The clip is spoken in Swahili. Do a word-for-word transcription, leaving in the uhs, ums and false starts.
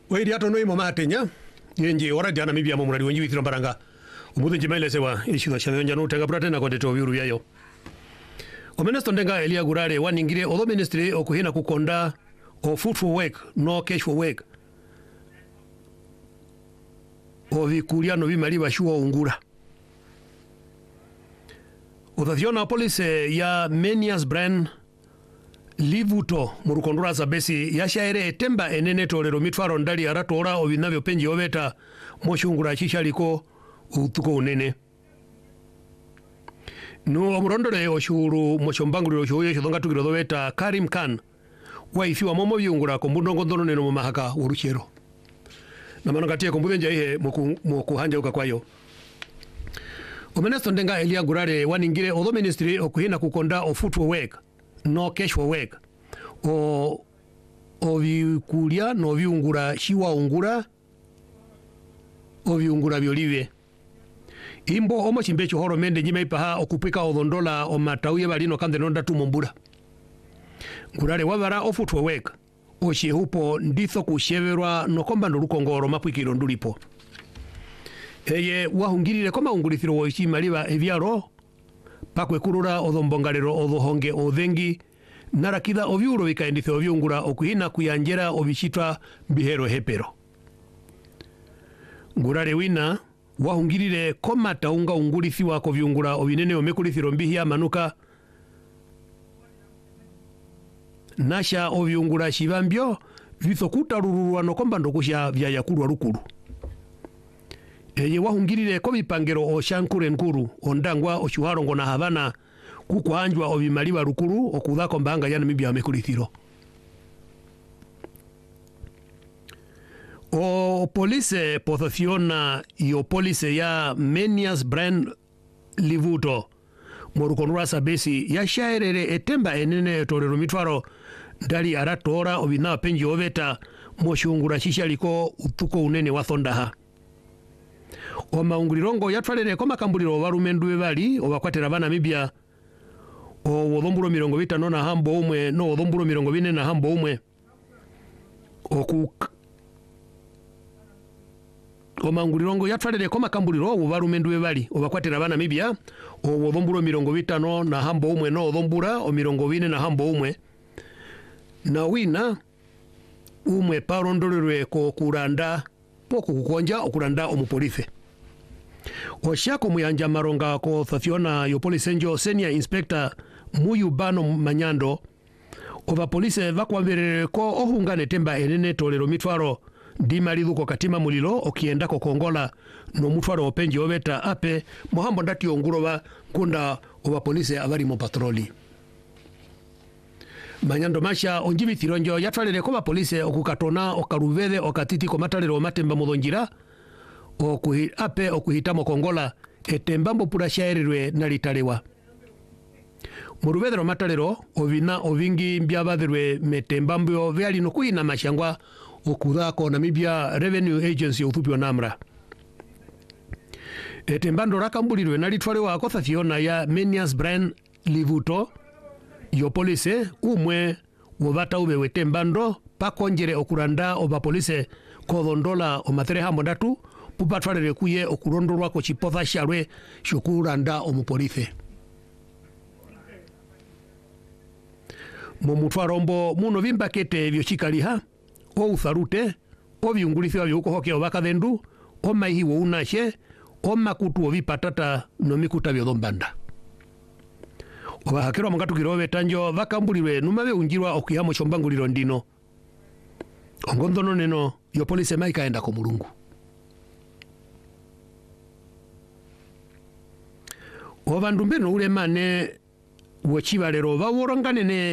Weiri ato no imo matenya yenje ora jana mibya mu muradi wenji withiro mbaranga umuthi njimaile sewa ishitho cha yonja no tenga brate na kondeto biuru byayo omenesto ndenga Elia Gurare waningire otho ministry okuhina kukonda o food for work no cash for work o vikuliano bimali bashuwa ungura othathiona police ya Menias brand Livuto murukondura za besi yashaire temba enene tolero mitwaro ndali aratora obinavyo penji obeta moshungura chishaliko utuko unene no omurondore oshuru mochombanguriro oshoyo shonga tukiro dobeta Karim Khan waifiwa momo byungura kombundongo ndono neno mahaka uruchero na mano katia kombude njaye moku mokuhanja ukakwayo omenesto ndenga Elia Gurare waningire otho ministry okuhina kukonda o food for work no cash for work o o vikulia no viungura shiwa ungura o viungura byolive imbo omo chimbecho horo mende njima ipaha okupika odondola o matauye balino kande nonda tumombura Gurare wabara o food for work o shehupo nditho kusheverwa no komba ndurukongoro mapwikiro ndulipo eye wahungirire koma ungurithiro wo chimaliba evyaro pakwe kurura odhombongalero odhohonge odhengi narakitha ovyuro bikaendithe ovyungura okuhina kuyanjera obishitwa bihero hepero Gurare wina wahungirire koma taunga ungurithiwa ko vyungura obinene omekulithiro mbihia manuka nasha ovyungura shivambyo vithokuta rururwa no komba ndokusha vya yakurwa rukuru eye wahungirire ko bipangero o shankure nkuru ondangwa oshuharongo na Havana kukwanjwa obimaliwa rukuru okuthako mbanga yana mibya mekulithiro o police pothociona yo police ya Menias brand Livuto morukonura sabesi ya shairere etemba enene torero mitwaro ndali aratora obina penji oveta moshungura shishaliko utuko unene wa thondaha o maungurirongo yatwalere koma kambuliro barumendu bali obakwatera bana mibya o wodhomburo mirongo bitano na hambo umwe no wodhomburo mirongo bine na hambo umwe oku o maungurirongo yatwalere koma kambuliro obarumendu bali obakwatera bana mibya o wodhomburo mirongo bitano na hambo umwe no wodhombura o mirongo bine na hambo umwe na wina umwe parondolwe ko kuranda poko kukonja okuranda omupolice oshako muyanja maronga ko thathiona yo police enjo senior inspector Muyubano Manyando ova police vakwambere ko ohungane temba enene tolero mitwaro dimalithuko katima mulilo okienda ko Kongola no mutwaro openji obeta ape mohambo ndati onguroba kunda ova police avari mo patroli Manyando masha onjibithironjo yatwalere ko ba police okukatona okaruvede okatiti ko matalero matemba mudonjira okuhi ape okuhitamo Kongola etembambo pura shairwe nalitalewa Muruvedero matalero ovina ovingi mbyabatherwe metembambo vyali no kuina mashangwa okuthako Namibia Revenue Agency uthupio namra etembando rakambulirwe nalitwalewa ko thathiona ya Menias brand Livuto yo police umwe wobata ube wetembando pakonjere okuranda oba police kodondola o matere hambo ndatu pupatwalere kuye okurondorwa ko chipotha sharwe shukuranda omupolice momutwarombo muno vimbakete vyo chikaliha o utharute o viungulithwa vyo kohoke obakathendu o maihiwo unashe o makutu ovipatata no mikuta vyo dhombanda obahakero mungatu betanjo vakambulirwe numabe unjirwa okihamo chombanguliro ndino ongondono neno yo police maika enda ko mulungu obandu mbeno ule mane wochibalero baworangane ne